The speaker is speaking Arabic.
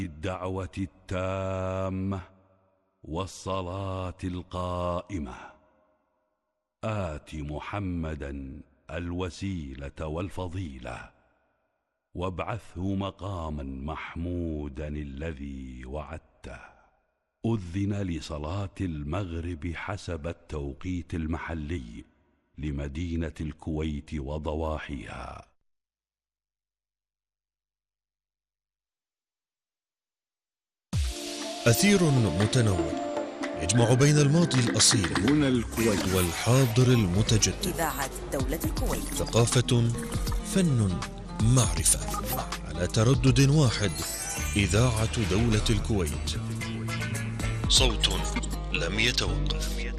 الدعوة التامة والصلاة القائمة آت محمدا الوسيلة والفضيلة وابعثه مقاما محمودا الذي وعدته. أذن لصلاة المغرب حسب التوقيت المحلي لمدينة الكويت وضواحيها. أثير متنوع يجمع بين الماضي الأصيل هنا الكويت والحاضر المتجدد. إذاعة دولة الكويت. ثقافة، فن، معرفة، على تردد واحد. إذاعة دولة الكويت، صوت لم يتوقف.